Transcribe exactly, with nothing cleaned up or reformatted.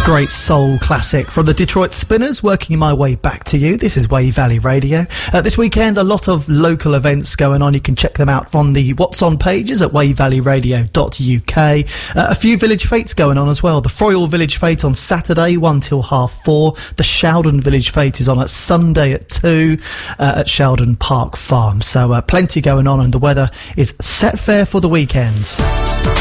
Great soul classic from the Detroit Spinners, working my way back to you. This is Wave Valley Radio. Uh, this weekend, a lot of local events going on. You can check them out from the What's On pages at wave valley radio dot u k. Uh, a few village fetes going on as well. The Froyle Village Fete on Saturday, one till half four. The Shaldon Village Fete is on at Sunday at two uh, at Shaldon Park Farm. So uh, plenty going on, and the weather is set fair for the weekend.